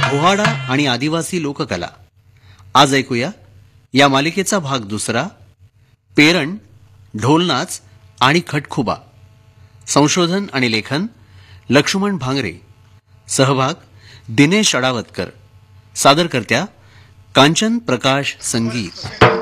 पोहाडा आणि आदिवासी लोककला. आज ऐकूया या मालिकेचा भाग दुसरा, पेरण, ढोलनाच आणि खटखुबा. संशोधन आणि लेखन लक्ष्मण भांगरे. सहभाग दिनेश अडावतकर. सादरकर्त्या कांचन प्रकाश संगीत.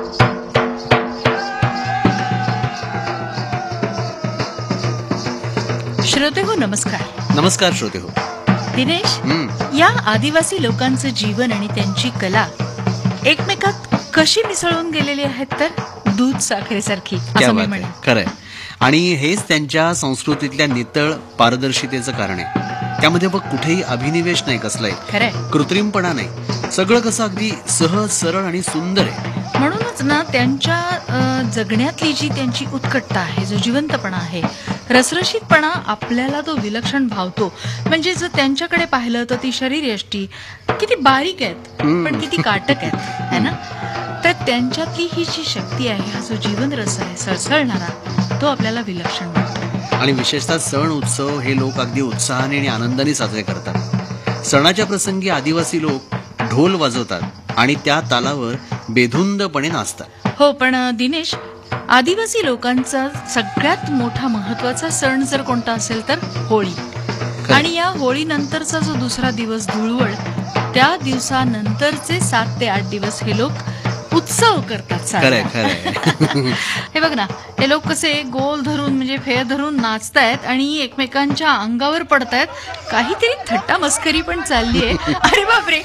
श्रोते हो, नमस्कार. नमस्कार श्रोते हो. दिनेश, या आदिवासी लोकांचं जीवन आणि त्यांची कला एकमेकात कशी मिसळून गेलेली आहेत तर दूध साखरेसारखी असं मी म्हणेन. खरंय. आणि हेच त्यांच्या संस्कृतीतल्या नितळ पारदर्शितेचं कारण आहे. त्यामध्ये बघ कुठेही अभिनिवेश नाही कसलाय, खरंय, कृत्रिमपणा नाही. सगळं कसं अगदी सहज, सरळ आणि सुंदर आहे. म्हणूनच ना त्यांच्या जगण्यातली जी त्यांची उत्कटता आहे, जो जिवंतपणा आहे, रसरशीतपणा आपल्याला तो विलक्षण भावतो. म्हणजे जर त्यांच्याकडे पाहिलं तर ती शरीरयष्टी किती बारीक आहेत पण किती काटक आहेत, है ना. तर त्यांच्यातली ही जी शक्ती आहे, हा जो जीवन रस आहे सळसळणारा, तो आपल्याला विलक्षण वाटतो. आणि विशेषतः सण उत्सव हे लोक अगदी उत्साहाने आणि आनंदाने साजरे करतात. सणाच्या प्रसंगी आदिवासी लोक ढोल वाजवतात आणि त्या तालावर बेधुंदपणे नाचतात. हो, पण दिनेश, आदिवासी लोकांचा सगळ्यात मोठा महत्वाचा सण जर कोणता असेल तर होळी. आणि या होळीनंतरचा जो दुसरा दिवस धुळवड, त्या दिवसानंतरचे 7 ते 8 दिवस हे लोक उत्सव करतात. हे बघ ना, हे लोक कसे गोल धरून म्हणजे फेर धरून नाचतायत आणि एकमेकांच्या अंगावर पडतायत. काहीतरी थट्टा मस्करी पण चालली आहे. अरे बापरे.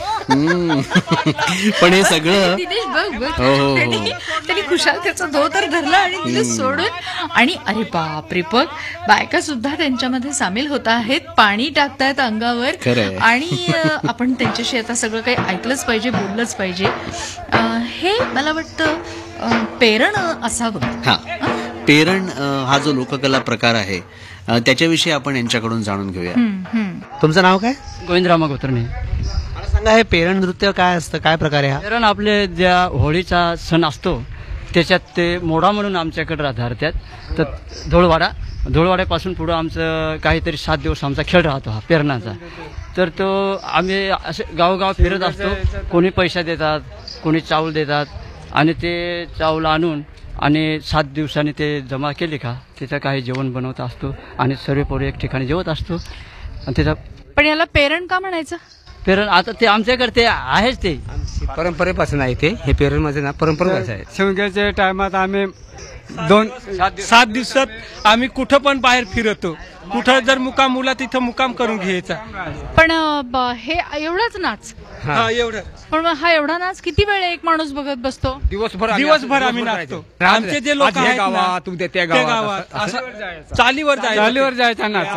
पण हे सगळं दिनेश बघ त्यांनी खुशाल त्याचा धोतर धरला आणि तिला सोडून, आणि अरे बापरे, बघ बायका सुद्धा त्यांच्यामध्ये सामील होत आहेत, पाणी टाकतायत अंगावर. आणि आपण त्यांच्याशी आता सगळं काही ऐकलंच पाहिजे, बोललंच पाहिजे. हे मला वाटतं पेरण असावं. हा, पेरण हा जो लोककला प्रकार आहे त्याच्याविषयी आपण यांच्याकडून जाणून घेऊया. तुमचं नाव काय? गोविंदराव गोत्रणे. मला सांगा, हे पेरण नृत्य काय असतं, काय प्रकार आहे हा? पेरण आपले ज्या होळीचा सण असतो त्याच्यात ते मोडा म्हणून आमच्याकडे राहतात. तर धुळवाड्यापासून पुढं आमचं काहीतरी 7 दिवस आमचा खेळ राहतो हा पेरणाचा. तर तो आम्ही असे गावगाव फिरत असतो. कोणी पैसा देतात, कोणी चावल देतात, आणि ते चावल आणून आणि 7 दिवसांनी ते जमा केले का तिथं काही जेवण बनवत असतो आणि सर्व पोरं एक ठिकाणी जेवत असतो. आणि तिथं पण याला पेरण का म्हणायचं? पेरण आता ते आमच्याकडे ते आहेच, ते परंपरेपासून आहे. ते हे पेरण म्हणजे ना परंपरेचं आहे. शेवग्याच्या टायमात आम्ही 7 दिवसात आम्ही कुठं पण बाहेर फिरतो. कुठं जर मुकाम उला तिथं मुकाम करून घ्यायचा. पण हे एवढाच नाच? हा, एवढं. पण हा एवढा नाच किती वेळ एक माणूस बघत बसतो? दिवसभर आम्ही नाचतो. आमचे जे लोक आहेत ना, त्या गावात असं चालीवर जायचं नाच.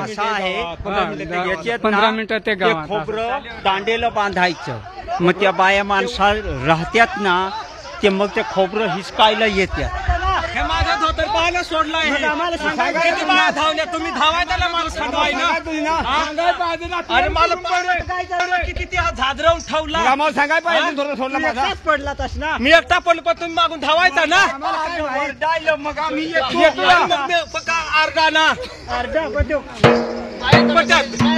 15 मिनिटं ते गावात खोबरं दांडेला बांधायचं. मग त्या बाया माणसा राहत्यात ना, ते मग ते खोबरं हिसकायला येत्या. हे माझा धोतर पाहायला सोडलाय. किती बाया धावल्या, तुम्ही धावायला ना, मला सांगवाय ना. अरे मला किती ते झादरवून ठेवला, सांगाय पाहिजे सोडला माझा पडला तस ना. मी एकटा पडलो पण तुम्ही मागून धावायचा ना. मग आम्ही अर्धा ना.